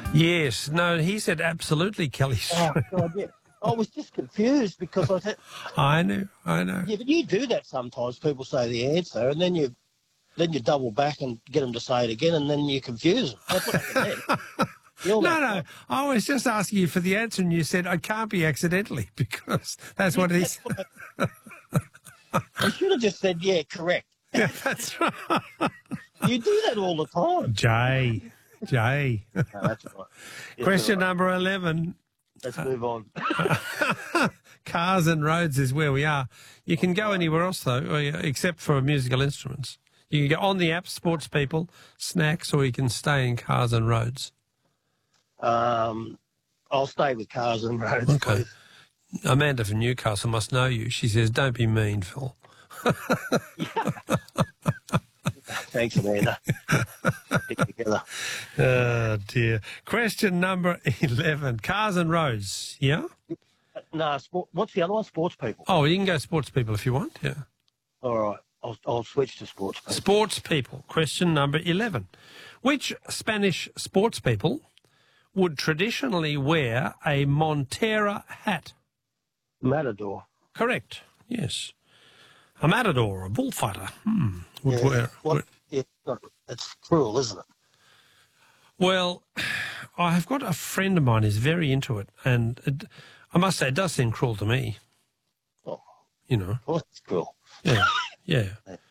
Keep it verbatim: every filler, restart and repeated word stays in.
Yes. No, he said absolutely, Kelly. Oh, God, yeah. I was just confused because I said, I know, I know. yeah, but you do that sometimes. People say the answer, and then you then you double back and get them to say it again, and then you confuse them. That's what happened then. You're No, that no, I was just asking you for the answer, and you said I can't be accidentally because that's what it is. You should have just said, yeah, correct. Yeah, that's right. You do that all the time. Jay, Jay. No, that's right. It's Question all right. number eleven. Let's move on. Cars and roads is where we are. You can go anywhere else, though, except for musical instruments. You can go on the app, Sports People, Snacks, or you can stay in cars and roads. Um, I'll stay with cars and roads, Okay. please. Amanda from Newcastle must know you. She says, don't be mean, Phil. Thanks, Amanda. Stick together. Oh, dear. Question number eleven. Cars and roads, yeah? No, sport, what's the other one? Sports People. Oh, you can go Sports People if you want, yeah. All right. I'll, I'll switch to Sports People. Sports People. Question number eleven. Which Spanish sports people would traditionally wear a Montera hat? Matador. Correct, yes. A matador, a bullfighter, hmm, would Yeah. wear... What, would- yeah, not- it's cruel, isn't it? Well, I've got a friend of mine who's very into it, and it, I must say it does seem cruel to me, Oh, you know. well, it's cruel. Yeah, yeah.